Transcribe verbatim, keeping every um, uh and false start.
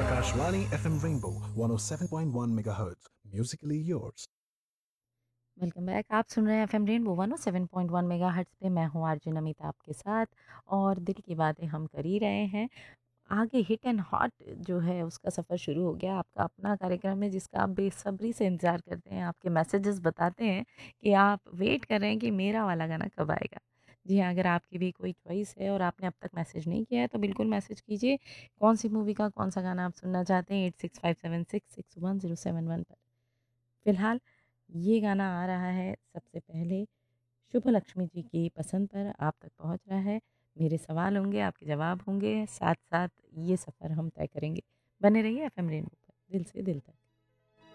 Akashvani F M Rainbow one oh seven point one megahertz. Musically yours. Welcome back. आप सुन रहे हैं FM rainbow one O seven point one megahertz पे। मैं हूँ RJ Namita आपके साथ और दिल की बातें हम कर ही रहे हैं। आगे हिट एंड हॉट जो है उसका सफ़र शुरू हो गया। आपका अपना कार्यक्रम है जिसका आप बेसब्री से इंतज़ार करते हैं। आपके मैसेजेस बताते हैं कि आप वेट कर रहे हैं कि मेरा वाला गाना कब आएगा। जी हाँ, अगर आपकी भी कोई चॉइस है और आपने अब तक मैसेज नहीं किया है तो बिल्कुल मैसेज कीजिए। कौन सी मूवी का कौन सा गाना आप सुनना चाहते हैं eight six five seven six six one zero seven one पर। फ़िलहाल ये गाना आ रहा है सबसे पहले शुभ लक्ष्मी जी की पसंद पर आप तक पहुंच रहा है। मेरे सवाल होंगे, आपके जवाब होंगे, साथ साथ ये सफ़र हम तय करेंगे। बने रहिए एफएम रेनबो पर, दिल से दिल तक।